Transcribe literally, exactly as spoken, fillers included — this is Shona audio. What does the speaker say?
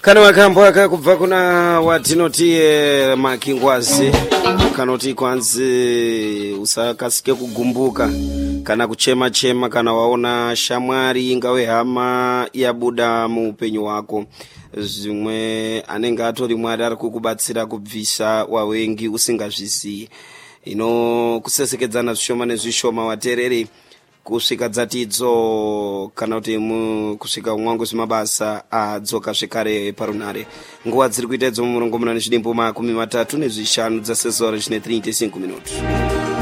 kana makambo akakubva kuna watinotie makingwazi kanoti kwanzi usakasike kugumbuka kana kuchema chema kana waona shamwari ingawe hama yabuda muupenyu wako zvimwe anenge atori Mwari ari kukubatsira kubvisa wawengi usingazvizivi. Ino kusesekedzana zvishoma nezvishoma waterere kusvika dzatidzo kana kuti kusvika umwangu zvimabasa adzoka zvikare parunare. Nguva dziri kuita idzo murongo muna nezvidimbo makumi matatu nezvishanu dzasezoro zvine thirty-five minuti.